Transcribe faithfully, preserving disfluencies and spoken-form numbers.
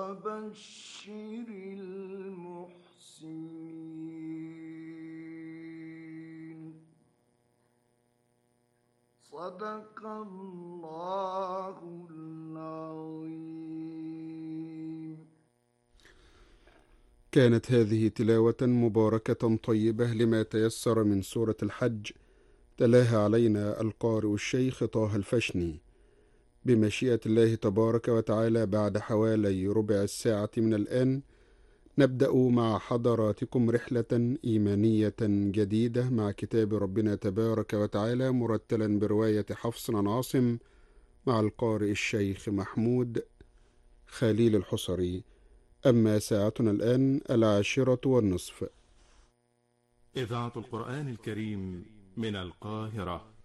وبشر المحسنين. صدق الله العظيم. كانت هذه تلاوة مباركة طيبة لما تيسر من سورة الحج، تلاها علينا القارئ الشيخ طه الفشني بمشيئة الله تبارك وتعالى. بعد حوالي ربع الساعة من الآن نبدأ مع حضراتكم رحلة إيمانية جديدة مع كتاب ربنا تبارك وتعالى، مرتلا برواية حفص عن عاصم مع القارئ الشيخ محمود خليل الحصري. أما ساعتنا الآن العاشرة والنصف. إذاعة القرآن الكريم من القاهرة.